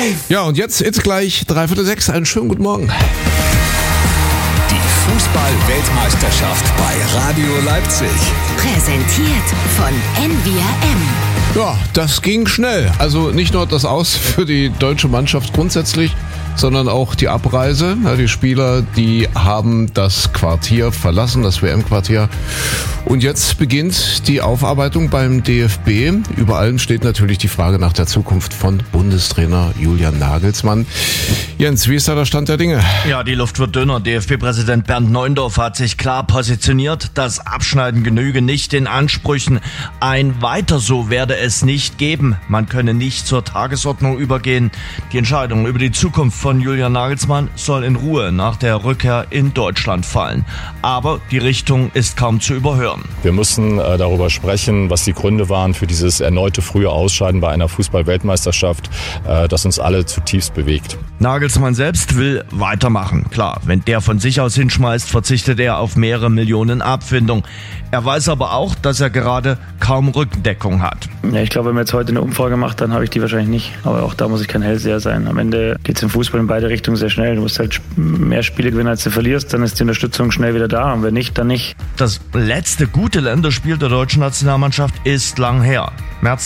Ja, und jetzt ist gleich 5:45. Einen schönen guten Morgen. Die Fußball-Weltmeisterschaft bei Radio Leipzig. Präsentiert von NWRM. Ja, das ging schnell. Also nicht nur das Aus für die deutsche Mannschaft grundsätzlich, sondern auch die Abreise. Ja, die Spieler, die haben das Quartier verlassen, das WM-Quartier. Und jetzt beginnt die Aufarbeitung beim DFB. Über allem steht natürlich die Frage nach der Zukunft von Bundestrainer Julian Nagelsmann. Jens, wie ist da der Stand der Dinge? Ja, die Luft wird dünner. DFB-Präsident Bernd Neuendorf hat sich klar positioniert. Das Abschneiden genüge nicht den Ansprüchen. Ein Weiter so werde es nicht geben. Man könne nicht zur Tagesordnung übergehen. Die Entscheidung über die Zukunft von Julian Nagelsmann soll in Ruhe nach der Rückkehr in Deutschland fallen. Aber die Richtung ist kaum zu überhören. Wir müssen darüber sprechen, was die Gründe waren für dieses erneute frühe Ausscheiden bei einer Fußball-Weltmeisterschaft, das uns alle zutiefst bewegt. Nagelsmann selbst will weitermachen. Klar, wenn der von sich aus hinschmeißt, verzichtet er auf mehrere Millionen Abfindung. Er weiß aber auch, dass er gerade kaum Rückendeckung hat. Ja, ich glaube, wenn man jetzt heute eine Umfrage macht, dann habe ich die wahrscheinlich nicht. Aber auch da muss ich kein Hellseher sein. Am Ende geht es im Fußball in beide Richtungen sehr schnell. Du musst halt mehr Spiele gewinnen, als du verlierst. Dann ist die Unterstützung schnell wieder da. Und wenn nicht, dann nicht. Das letzte gute Länderspiel der deutschen Nationalmannschaft ist lang her. März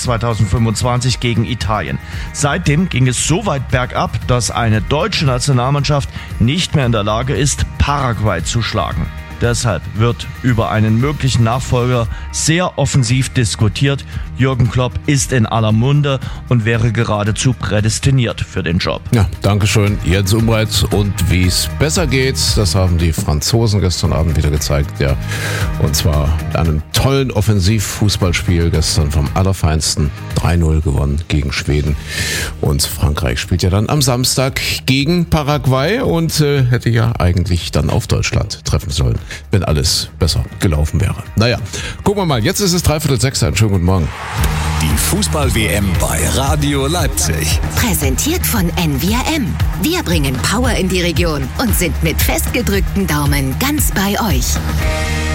2025 gegen Italien. Seitdem ging es so weit bergab, dass eine deutsche Nationalmannschaft nicht mehr in der Lage ist, Paraguay zu schlagen. Deshalb wird über einen möglichen Nachfolger sehr offensiv diskutiert. Jürgen Klopp ist in aller Munde und wäre geradezu prädestiniert für den Job. Ja, dankeschön, Jens Umbreit. Und wie es besser geht, das haben die Franzosen gestern Abend wieder gezeigt. Ja, und zwar mit einem tollen Offensivfußballspiel gestern vom Allerfeinsten. 3-0 gewonnen gegen Schweden. Und Frankreich spielt ja dann am Samstag gegen Paraguay und hätte ja eigentlich dann auf Deutschland treffen sollen, wenn alles besser gelaufen wäre. Naja, gucken wir mal. Jetzt ist es 5:45. Einen schönen guten Morgen. Die Fußball-WM bei Radio Leipzig. Präsentiert von NWRM. Wir bringen Power in die Region und sind mit festgedrückten Daumen ganz bei euch.